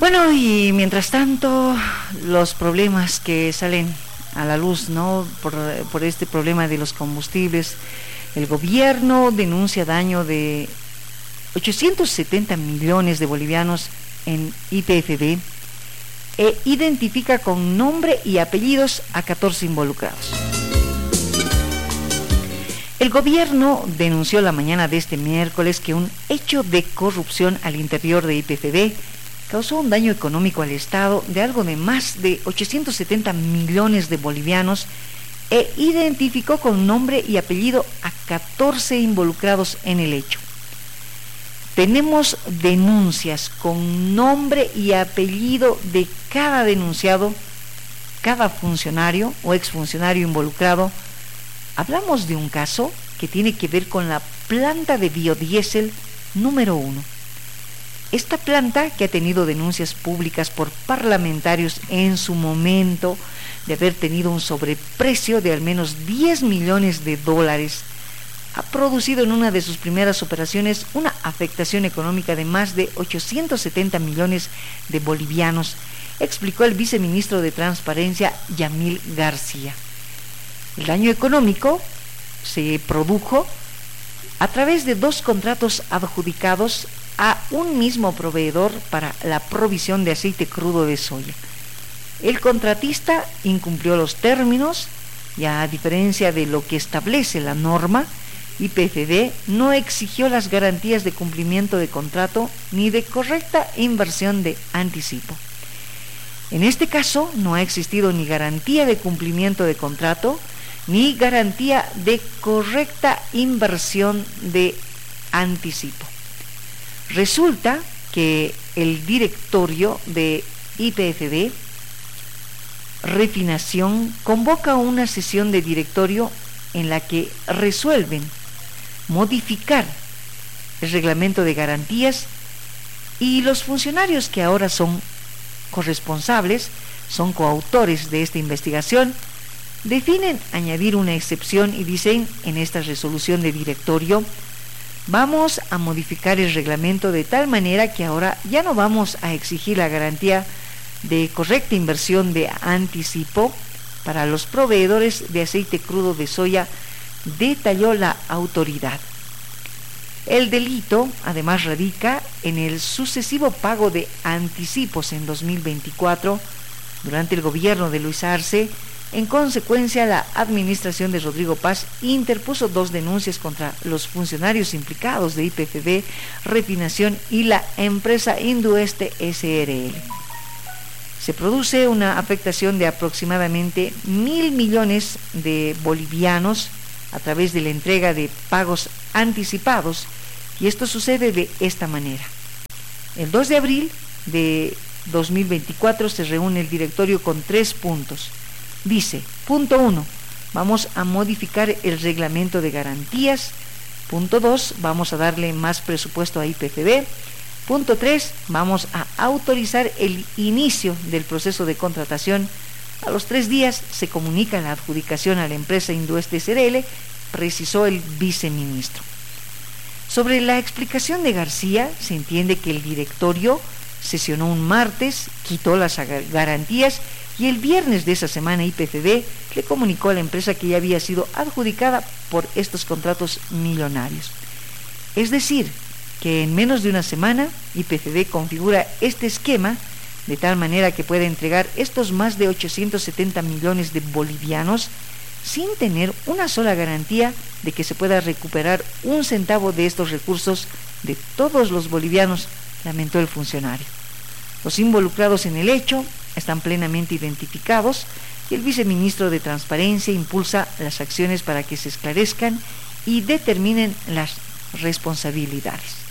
Bueno, y mientras tanto, los problemas que salen a la luz, ¿no? Por este problema de los combustibles, el gobierno denuncia daño de 870 millones de bolivianos en YPFB e identifica con nombre y apellidos a 14 involucrados. El gobierno denunció la mañana de este miércoles que un hecho de corrupción al interior de YPFB causó un daño económico al Estado de algo de más de 870 millones de bolivianos e identificó con nombre y apellido a 14 involucrados en el hecho. Tenemos denuncias con nombre y apellido de cada denunciado, cada funcionario o exfuncionario involucrado. Hablamos de un caso que tiene que ver con la planta de biodiesel número 1. Esta planta, que ha tenido denuncias públicas por parlamentarios en su momento de haber tenido un sobreprecio de al menos 10 millones de dólares, ha producido en una de sus primeras operaciones una afectación económica de más de 870 millones de bolivianos, explicó el viceministro de Transparencia, Yamil García. El daño económico se produjo a través de 2 contratos adjudicados a un mismo proveedor para la provisión de aceite crudo de soya. El contratista incumplió los términos y, a diferencia de lo que establece la norma, YPFB no exigió las garantías de cumplimiento de contrato ni de correcta inversión de anticipo. En este caso no ha existido ni garantía de cumplimiento de contrato ni garantía de correcta inversión de anticipo. Resulta que el directorio de YPFB Refinación convoca una sesión de directorio en la que resuelven modificar el reglamento de garantías, y los funcionarios que ahora son corresponsables, son coautores de esta investigación, definen añadir una excepción y dicen en esta resolución de directorio: vamos a modificar el reglamento de tal manera que ahora ya no vamos a exigir la garantía de correcta inversión de anticipo para los proveedores de aceite crudo de soya, detalló la autoridad. El delito además radica en el sucesivo pago de anticipos en 2024 durante el gobierno de Luis Arce. En consecuencia, la administración de Rodrigo Paz interpuso 2 denuncias contra los funcionarios implicados de YPFB Refinación y la empresa Indueste SRL. Se produce una afectación de aproximadamente 1.000 millones de bolivianos a través de la entrega de pagos anticipados, y esto sucede de esta manera. El 2 de abril de 2024 se reúne el directorio con 3 puntos. Dice: punto 1, vamos a modificar el reglamento de garantías. Punto 2, vamos a darle más presupuesto a YPFB. Punto 3, vamos a autorizar el inicio del proceso de contratación. A los 3 días se comunica la adjudicación a la empresa Indueste SRL, precisó el viceministro. Sobre la explicación de García, se entiende que el directorio sesionó un martes, quitó las garantías, y el viernes de esa semana YPFB le comunicó a la empresa que ya había sido adjudicada por estos contratos millonarios. Es decir, que en menos de una semana YPFB configura este esquema de tal manera que puede entregar estos más de 870 millones de bolivianos sin tener una sola garantía de que se pueda recuperar un centavo de estos recursos de todos los bolivianos, lamentó el funcionario. Los involucrados en el hecho están plenamente identificados y el viceministro de Transparencia impulsa las acciones para que se esclarezcan y determinen las responsabilidades.